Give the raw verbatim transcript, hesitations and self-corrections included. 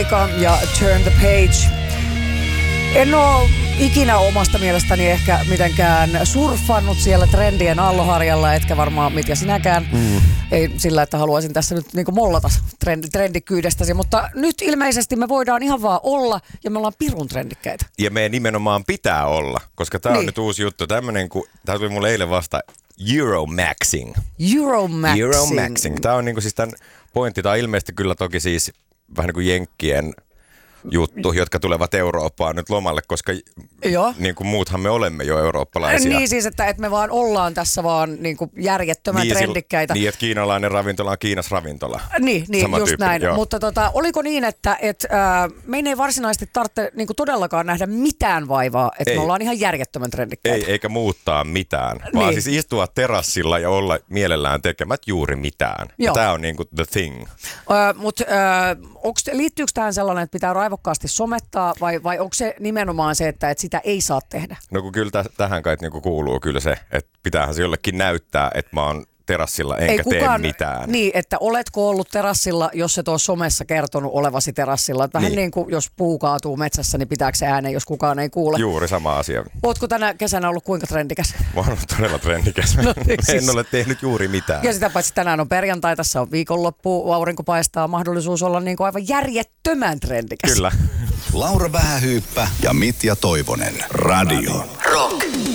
Metallica ja Turn the Page. En ole ikinä omasta mielestäni ehkä mitenkään surffannut siellä trendien alloharjalla, etkä varmaan Mitja sinäkään. Mm. Ei sillä, että haluaisin tässä nyt niinku mollata trendi, trendikkyydestäsi, mutta nyt ilmeisesti me voidaan ihan vaan olla ja me ollaan pirun trendikkäitä. Ja me nimenomaan pitää olla, koska tää on niin. nyt uusi juttu. Tämmönen, kun tää tuli mulle eilen vasta Euromaxing. Euromaxing. Euromaxing. Tää on niinku siis tän pointti. Tää on ilmeisesti kyllä toki siis vähän niin kuin jenkkien juttu, jotka tulevat Eurooppaan nyt lomalle, koska niin kuin muuthan me olemme jo eurooppalaisia. Niin siis, että, että me vaan ollaan tässä vaan niin kuin järjettömän niin, trendikkäitä. Niin, että kiinalainen ravintola on Kiinas ravintola. Niin, niin just tyyppi, näin. Joo. Mutta tota, oliko niin, että et, äh, meidän ei varsinaisesti tarvitse niin kuin todellakaan nähdä mitään vaivaa, että ei. me ollaan ihan järjettömän trendikkäitä. Ei, eikä muuttaa mitään, niin. vaan siis istua terassilla ja olla mielellään tekemät juuri mitään. Tämä on niin kuin the thing. Äh, Mutta äh, liittyykö tähän sellainen, että pitää raivokkaasti somettaa vai, vai onko se nimenomaan se, että, että sitä ei saa tehdä? No kun kyllä täh- tähän kai niinku kuuluu kyllä se, että pitäähän se jollekin näyttää, että mä oon terassilla enkä ei kukaan, tee mitään. Niin, että oletko ollut terassilla, jos et ole somessa kertonut olevasi terassilla. Vähän niin, niin kuin jos puu kaatuu metsässä, niin pitääkö se äänen, jos kukaan ei kuule? Juuri sama asia. Ootko tänä kesänä ollut kuinka trendikäs? Mä oon ollut todella trendikäs. No, siis. En ole tehnyt juuri mitään. Ja sitä paitsi tänään on perjantai, tässä on viikonloppu, aurinko paistaa, mahdollisuus olla niin kuin aivan järjettömän trendikäs. Kyllä. Laura Vähähyyppä ja Mitja Toivonen. Radio Rock.